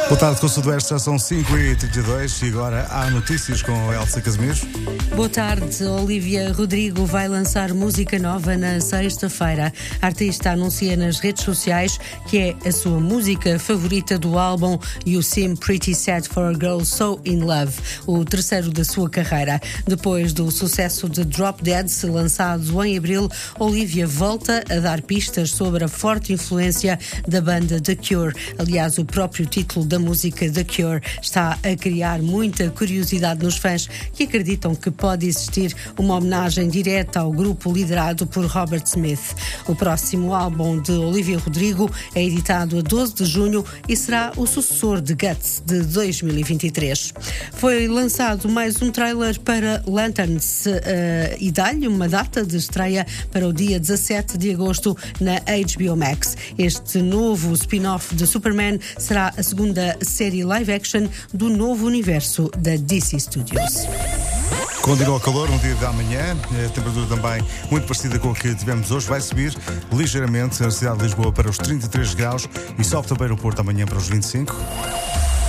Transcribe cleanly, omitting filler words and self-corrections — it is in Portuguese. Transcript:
Boa tarde com o Sudoeste, já são 5h32 e agora há notícias com a Elsa Casimiro. Boa tarde, Olivia Rodrigo vai lançar música nova na sexta-feira. A artista anuncia nas redes sociais que é a sua música favorita do álbum You Seem Pretty Sad for a Girl So In Love, o terceiro da sua carreira. Depois do sucesso de Drop Dead, lançado em abril, Olivia volta a dar pistas sobre a forte influência da banda The Cure. Aliás, o próprio título da música The Cure está a criar muita curiosidade nos fãs que acreditam que pode existir uma homenagem direta ao grupo liderado por Robert Smith. O próximo álbum de Olivia Rodrigo é editado a 12 de junho e será o sucessor de Guts, de 2023. Foi lançado mais um trailer para Lanterns e dá-lhe uma data de estreia para o dia 17 de agosto na HBO Max. Este novo spin-off de Superman será a segunda série live-action do novo universo da DC Studios. Continua o calor, um dia de amanhã, a temperatura também muito parecida com a que tivemos hoje, vai subir ligeiramente na cidade de Lisboa para os 33 graus e sobe também no Porto amanhã para os 25.